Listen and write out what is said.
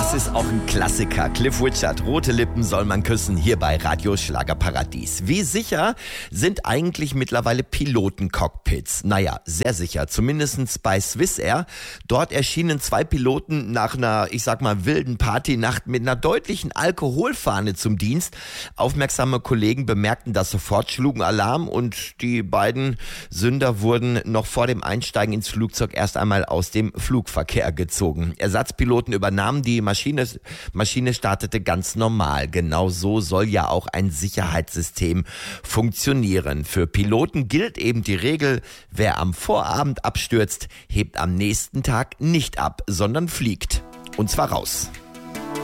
Das ist auch ein Klassiker. Cliff Richard, Rote Lippen soll man küssen, hier bei Radio Schlagerparadies. Wie sicher sind eigentlich mittlerweile Pilotencockpits? Naja, sehr sicher, zumindest bei Swissair. Dort erschienen 2 Piloten nach einer, ich sag mal, wilden Partynacht mit einer deutlichen Alkoholfahne zum Dienst. Aufmerksame Kollegen bemerkten das sofort, schlugen Alarm und die beiden Sünder wurden noch vor dem Einsteigen ins Flugzeug erst einmal aus dem Flugverkehr gezogen. Ersatzpiloten übernahmen die Maschine startete ganz normal. Genau so soll ja auch ein Sicherheitssystem funktionieren. Für Piloten gilt eben die Regel, wer am Vorabend abstürzt, hebt am nächsten Tag nicht ab, sondern fliegt. Und zwar raus.